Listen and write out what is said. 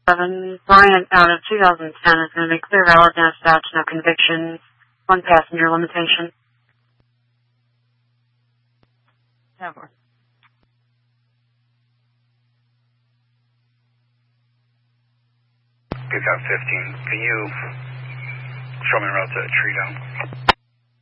Bryant out of 2010 is going to be clear, valid, no stops, no convictions, 1 passenger limitation. Never. Pickup 15, can you show me the route to Treetown?